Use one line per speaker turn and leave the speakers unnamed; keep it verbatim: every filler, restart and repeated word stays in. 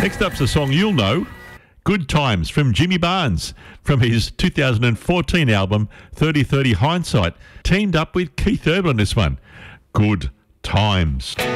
Next up's a song you'll know, Good Times, from Jimmy Barnes, from his two thousand fourteen album thirty thirty Hindsight. Teamed up with Keith Urban on this one. Good Times.